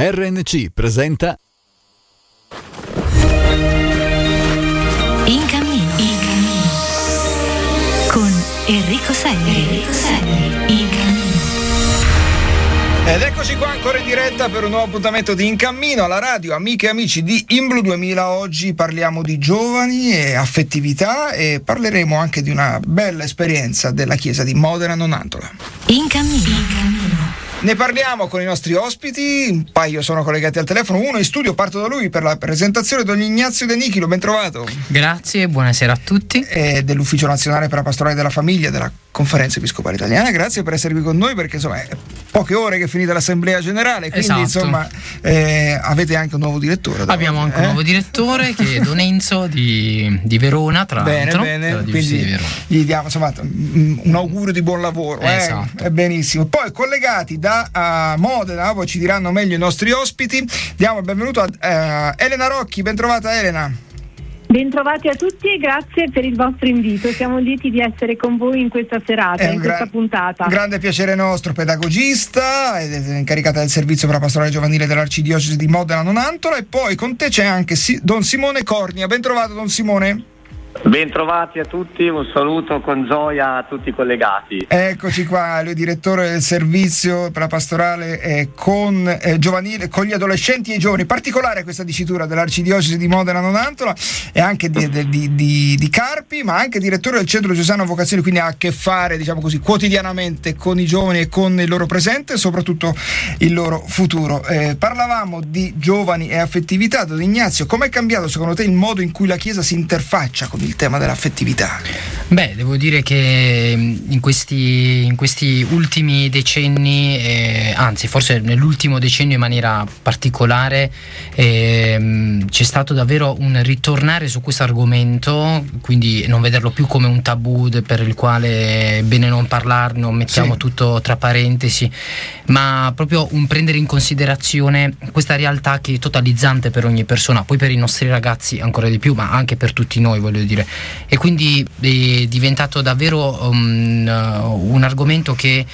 RNC presenta In cammino con Enrico Selli. In cammino. Ed eccoci qua ancora in diretta per un nuovo appuntamento di In Cammino alla radio, amiche e amici di In Blu 2000. Oggi parliamo di giovani e affettività e parleremo anche di una bella esperienza della chiesa di Modena Nonantola. In cammino. Ne parliamo con i nostri ospiti, un paio sono collegati al telefono, uno in studio, parto da lui per la presentazione, Don Ignazio De Nichilo, ben trovato. Grazie, buonasera a tutti. Dell'Ufficio Nazionale per la Pastorale della Famiglia della Conferenza Episcopale Italiana, grazie per essere qui con noi perché insomma è poche ore che è finita l'Assemblea Generale, quindi esatto. Insomma avete anche un nuovo direttore. Abbiamo anche un nuovo direttore che è Don Enzo di Verona, tra l'altro. Bene, quindi gli diamo insomma un augurio di buon lavoro. Esatto. È benissimo. Poi collegati da Modena, poi ci diranno meglio i nostri ospiti, diamo il benvenuto a Elena Rocchi, ben trovata Elena. Bentrovati a tutti e grazie per il vostro invito. Siamo lieti di essere con voi in questa serata, in questa puntata. Un grande piacere nostro, pedagogista, ed è incaricata del servizio per la pastorale giovanile dell'Arcidiocesi di Modena Nonantola, e poi con te c'è anche Don Simone Cornia. Ben trovato Don Simone. Bentrovati a tutti, un saluto con gioia a tutti i collegati. Eccoci qua, lui è direttore del servizio per la pastorale giovanile con gli adolescenti e i giovani, particolare questa dicitura dell'Arcidiocesi di Modena Nonantola, e anche di Carpi, ma anche direttore del Centro Diocesano Vocazioni, quindi ha a che fare, diciamo così, quotidianamente con i giovani e con il loro presente e soprattutto il loro futuro. Parlavamo di giovani e affettività. Don Ignazio, com'è cambiato secondo te il modo in cui la Chiesa si interfaccia con il tema dell'affettività? Beh, devo dire che in questi ultimi decenni, anzi forse nell'ultimo decennio in maniera particolare, c'è stato davvero un ritornare su questo argomento, quindi non vederlo più come un tabù per il quale è bene non parlarne, mettiamo tutto tra parentesi, ma proprio un prendere in considerazione questa realtà che è totalizzante per ogni persona, poi per i nostri ragazzi ancora di più, ma anche per tutti noi, voglio dire. E quindi è diventato davvero un argomento che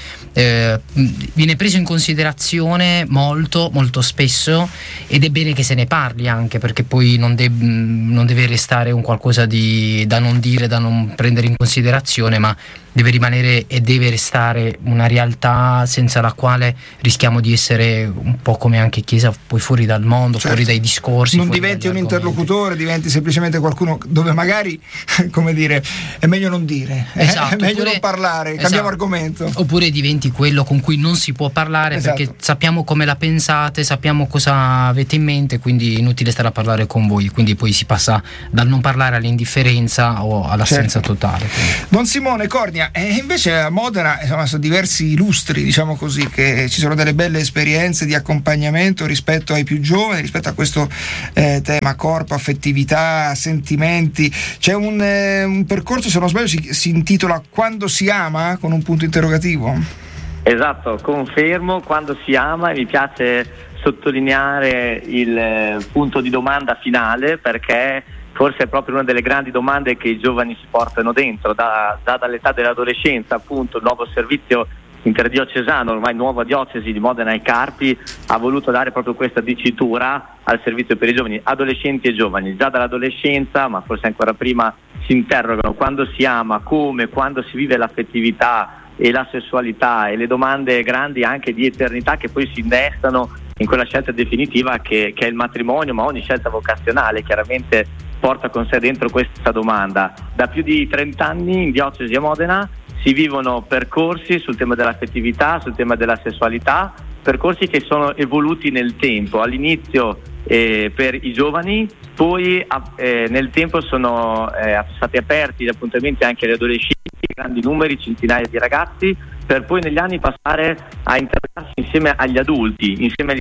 viene preso in considerazione molto molto spesso, ed è bene che se ne parli, anche perché poi non deve restare un qualcosa da non dire, da non prendere in considerazione, ma deve rimanere e deve restare una realtà senza la quale rischiamo di essere un po' come anche Chiesa poi fuori dal mondo, fuori dai discorsi. Non diventi un interlocutore, diventi semplicemente qualcuno dove magari, come dire, è meglio non dire, esatto, è meglio non parlare, cambiamo argomento. Oppure diventi quello con cui non si può parlare, perché sappiamo come la pensate, sappiamo cosa avete in mente, quindi è inutile stare a parlare con voi, quindi poi si passa dal non parlare all'indifferenza o all'assenza totale. Don Simone Cornia, e invece a Modena insomma sono diversi lustri, diciamo così, che ci sono delle belle esperienze di accompagnamento rispetto ai più giovani, rispetto a questo tema corpo, affettività, sentimenti. C'è un percorso, se non sbaglio, si intitola Quando si ama, con un punto interrogativo. Esatto, confermo, quando si ama, e mi piace sottolineare il punto di domanda finale, perché forse è proprio una delle grandi domande che i giovani si portano dentro, dall'età dell'adolescenza. Appunto il nuovo servizio interdiocesano, ormai nuova diocesi di Modena e Carpi, ha voluto dare proprio questa dicitura al servizio per i giovani, adolescenti e giovani. Già dall'adolescenza, ma forse ancora prima, si interrogano quando si ama, come, quando si vive l'affettività e la sessualità, e le domande grandi anche di eternità che poi si innestano in quella scelta definitiva che è il matrimonio, ma ogni scelta vocazionale chiaramente porta con sé dentro questa domanda. Da più di 30 anni in diocesi a Modena si vivono percorsi sul tema dell'affettività, sul tema della sessualità, percorsi che sono evoluti nel tempo. All'inizio per i giovani, poi nel tempo sono stati aperti gli appuntamenti anche agli adolescenti, grandi numeri, centinaia di ragazzi, per poi negli anni passare a interrogarsi insieme agli adulti